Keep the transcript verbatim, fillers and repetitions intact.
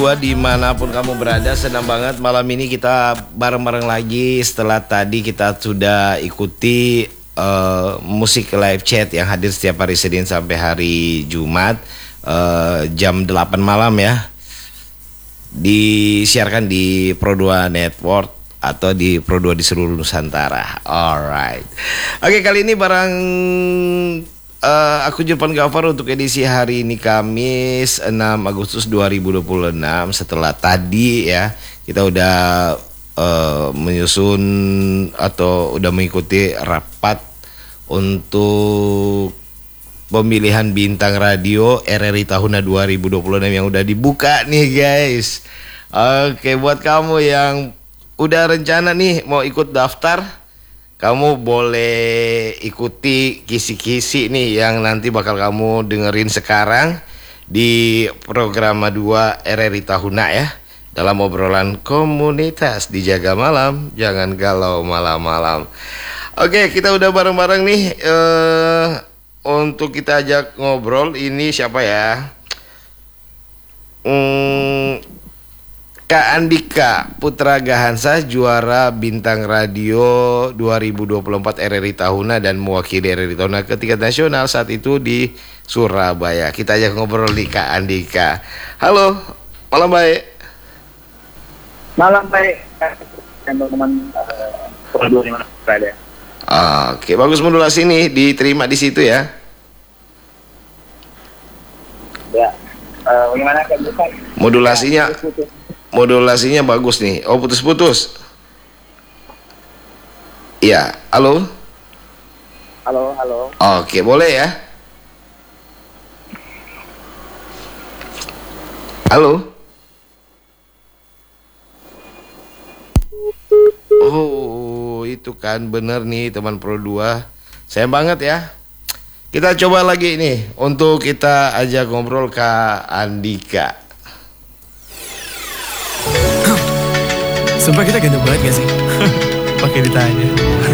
Gua dimanapun kamu berada, senang banget malam ini kita bareng-bareng lagi setelah tadi kita sudah ikuti uh, musik live chat yang hadir setiap hari Senin sampai hari Jumat uh, jam delapan malam ya, disiarkan di Pro dua Network atau di Pro dua di seluruh Nusantara. Alright. Oke, kali ini bareng Uh, aku Julpan Gafar untuk edisi hari ini Kamis enam Agustus dua ribu dua puluh enam. Setelah tadi ya kita udah uh, menyusun atau udah mengikuti rapat untuk pemilihan bintang radio R R I Tahuna dua ribu dua puluh enam yang udah dibuka nih guys. Oke, buat kamu yang udah rencana nih mau ikut daftar, kamu boleh ikuti kisi-kisi nih yang nanti bakal kamu dengerin sekarang di program dua R R I Tahuna ya, dalam obrolan komunitas Dijaga Malam, jangan galau malam-malam. Oke, kita udah bareng-bareng nih uh, untuk kita ajak ngobrol. Ini siapa ya? Hmm, Kak Andika Putra Gahansa, juara bintang radio dua ribu dua puluh empat R R I Tahuna dan mewakili R R I Tahuna ke tingkat nasional saat itu di Surabaya. Kita ajak ngobrol nih Kak Andika. Halo, malam baik. Malam baik, teman-teman Pro dua di mana berada. Oke, bagus, modulasi nih diterima di situ ya. Ya, uh, bagaimana Kak Bukan? Modulasinya Modulasinya bagus nih. Oh, putus-putus. Iya, halo. Halo, halo. Oke, boleh ya. Halo. Oh, itu kan bener nih teman Pro dua. Sayang banget ya. Kita coba lagi nih untuk kita ajak ngobrol Kak Andika. Sumpah kita ganteng banget gak sih? Pakai ditanya.